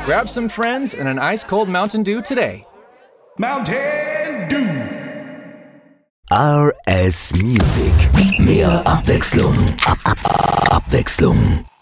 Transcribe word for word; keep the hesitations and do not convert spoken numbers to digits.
Grab some friends and an ice-cold Mountain Dew today. Mountain Dew. R S Music. Mehr Abwechslung. Ab Abwechslung.